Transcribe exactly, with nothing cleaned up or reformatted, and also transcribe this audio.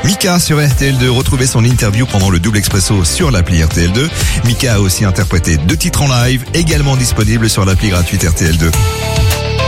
Mika sur R T L deux. Retrouvez son interview pendant le double expresso sur l'appli R T L deux. Mika a aussi interprété deux titres en live, également disponibles sur l'appli gratuite R T L deux.